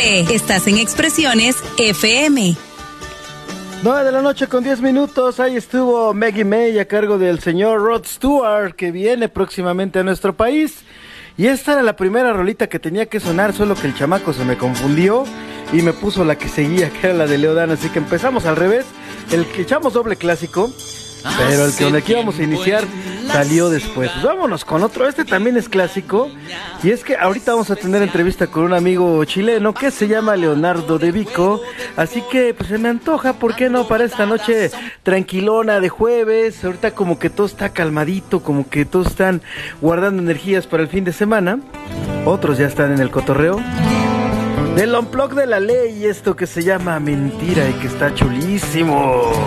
9:20. Estás en Expresiones FM. 9:10 Ahí estuvo Maggie May a cargo del señor Rod Stewart, que viene próximamente a nuestro país. Y esta era la primera rolita que tenía que sonar, solo que el chamaco se me confundió y me puso la que seguía, que era la de Leo Dan. Así que empezamos al revés. El que echamos doble clásico, pero el que con el que íbamos a iniciar salió después. Pues vámonos con otro. Este también es clásico. Y es que ahorita vamos a tener entrevista con un amigo chileno que se llama Leonardo de Vico. Así que pues se me antoja, ¿por qué no? Para esta noche tranquilona de jueves. Ahorita como que todo está calmadito, como que todos están guardando energías para el fin de semana. Otros ya están en el cotorreo del Unplug de la ley, esto que se llama Mentira y que está chulísimo.